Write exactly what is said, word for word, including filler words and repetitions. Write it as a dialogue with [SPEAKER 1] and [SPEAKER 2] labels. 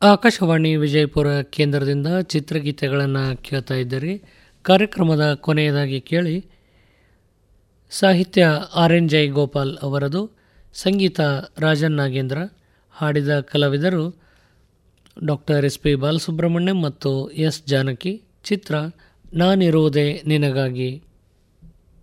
[SPEAKER 1] ಆಕಾಶವಾಣಿ ವಿಜಯಪುರ ಕೇಂದ್ರದಿಂದ ಚಿತ್ರಗೀತೆಗಳನ್ನು ಕೇಳ್ತಾ ಇದ್ದೀರಿ. ಕಾರ್ಯಕ್ರಮದ ಕೊನೆಯದಾಗಿ ಕೇಳಿ ಸಾಹಿತ್ಯ ಆರ್ ಎನ್ ಜೈ ಗೋಪಾಲ್ ಅವರದು, ಸಂಗೀತ ರಾಜನ್ ನಾಗೇಂದ್ರ, ಹಾಡಿದ ಕಲಾವಿದರು ಡಾಕ್ಟರ್ ಎಸ್ ಪಿ ಬಾಲಸುಬ್ರಹ್ಮಣ್ಯಂ ಮತ್ತು ಎಸ್ ಜಾನಕಿ. ಚಿತ್ರ ನಾನಿರುವುದೇ ನಿನಗಾಗಿ.